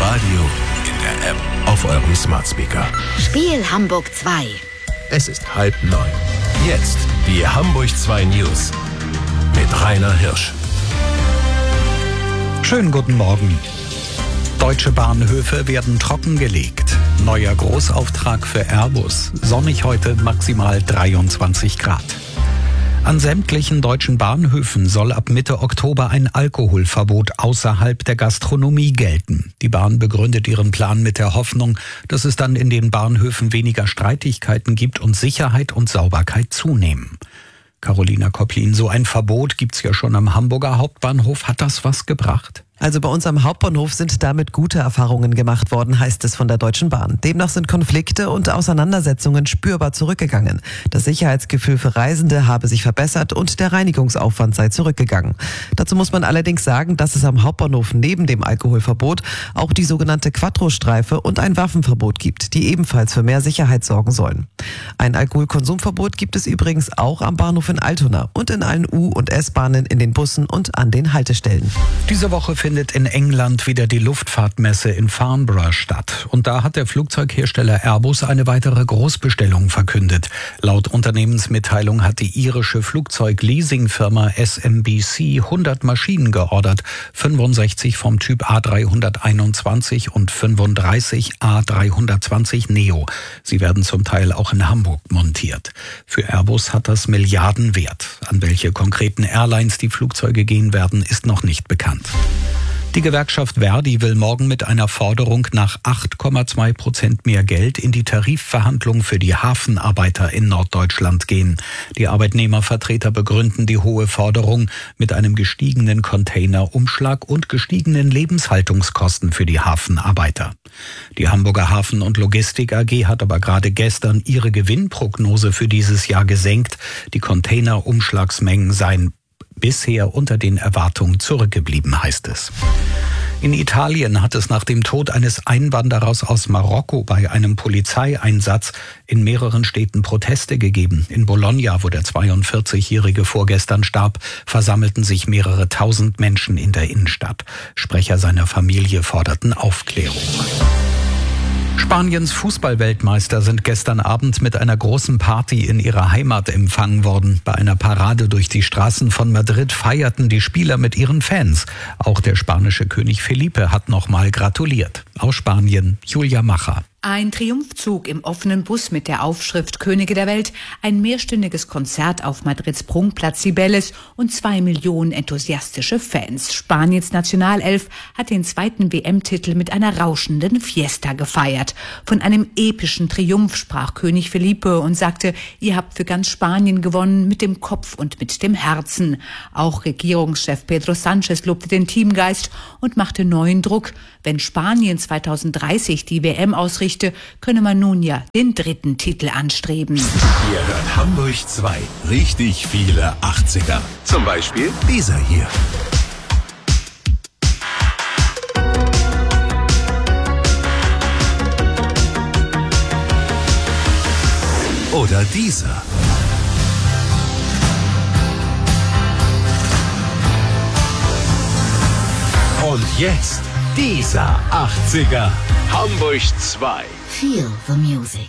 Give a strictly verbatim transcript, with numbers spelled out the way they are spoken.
Radio, in der App, auf eurem Smart Speaker. Spiel Hamburg zwei. Es ist halb neun. Jetzt die Hamburg zwei News mit Rainer Hirsch. Schönen guten Morgen. Deutsche Bahnhöfe werden trockengelegt. Neuer Großauftrag für Airbus. Sonnig heute, maximal dreiundzwanzig Grad. An sämtlichen deutschen Bahnhöfen soll ab Mitte Oktober ein Alkoholverbot außerhalb der Gastronomie gelten. Die Bahn begründet ihren Plan mit der Hoffnung, dass es dann in den Bahnhöfen weniger Streitigkeiten gibt und Sicherheit und Sauberkeit zunehmen. Carolina Koplin, so ein Verbot gibt's ja schon am Hamburger Hauptbahnhof. Hat das was gebracht? Also bei uns am Hauptbahnhof sind damit gute Erfahrungen gemacht worden, heißt es von der Deutschen Bahn. Demnach sind Konflikte und Auseinandersetzungen spürbar zurückgegangen. Das Sicherheitsgefühl für Reisende habe sich verbessert und der Reinigungsaufwand sei zurückgegangen. Dazu muss man allerdings sagen, dass es am Hauptbahnhof neben dem Alkoholverbot auch die sogenannte Quattro-Streife und ein Waffenverbot gibt, die ebenfalls für mehr Sicherheit sorgen sollen. Ein Alkoholkonsumverbot gibt es übrigens auch am Bahnhof in Altona und in allen U- und S-Bahnen, in den Bussen und an den Haltestellen. Diese Woche findet in England wieder die Luftfahrtmesse in Farnborough statt. Und da hat der Flugzeughersteller Airbus eine weitere Großbestellung verkündet. Laut Unternehmensmitteilung hat die irische Flugzeugleasingfirma S M B C hundert Maschinen geordert, fünfundsechzig vom Typ A dreihunderteinundzwanzig und fünfunddreißig A dreihundertzwanzig Neo. Sie werden zum Teil auch in Hamburg montiert. Für Airbus hat das Milliardenwert. An welche konkreten Airlines die Flugzeuge gehen werden, ist noch nicht bekannt. Die Gewerkschaft Verdi will morgen mit einer Forderung nach acht Komma zwei Prozent mehr Geld in die Tarifverhandlungen für die Hafenarbeiter in Norddeutschland gehen. Die Arbeitnehmervertreter begründen die hohe Forderung mit einem gestiegenen Containerumschlag und gestiegenen Lebenshaltungskosten für die Hafenarbeiter. Die Hamburger Hafen- und Logistik A G hat aber gerade gestern ihre Gewinnprognose für dieses Jahr gesenkt. Die Containerumschlagsmengen seien bisher unter den Erwartungen zurückgeblieben, heißt es. In Italien hat es nach dem Tod eines Einwanderers aus Marokko bei einem Polizeieinsatz in mehreren Städten Proteste gegeben. In Bologna, wo der zweiundvierzigjährige vorgestern starb, versammelten sich mehrere tausend Menschen in der Innenstadt. Sprecher seiner Familie forderten Aufklärung. Spaniens Fußballweltmeister sind gestern Abend mit einer großen Party in ihrer Heimat empfangen worden. Bei einer Parade durch die Straßen von Madrid feierten die Spieler mit ihren Fans. Auch der spanische König Felipe hat nochmal gratuliert. Aus Spanien, Julia Macher. Ein Triumphzug im offenen Bus mit der Aufschrift Könige der Welt, ein mehrstündiges Konzert auf Madrids Prunkplatz Cibeles und zwei Millionen enthusiastische Fans. Spaniens Nationalelf hat den zweiten W M-Titel mit einer rauschenden Fiesta gefeiert. Von einem epischen Triumph sprach König Felipe und sagte, ihr habt für ganz Spanien gewonnen, mit dem Kopf und mit dem Herzen. Auch Regierungschef Pedro Sánchez lobte den Teamgeist und machte neuen Druck. Wenn Spanien zweitausenddreißig die W M ausrichtet, könne man nun ja den dritten Titel anstreben. Ihr hört Hamburg zwei. Richtig viele achtziger. Zum Beispiel dieser hier. Oder dieser. Und jetzt dieser achtziger. Hamburg zwei. Feel the music.